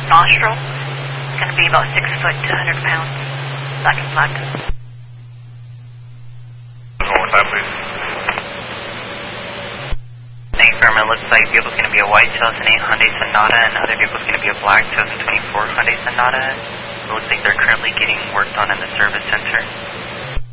nostril. It's going to be about 6 foot to 100 pounds. Black and black. One more time, please. Thanks, firm. It looks like vehicle's going to be a white 2008 Hyundai Sonata, and other vehicle's going to be a black 2024 Hyundai Sonata. It looks like they're currently getting worked on in the service center.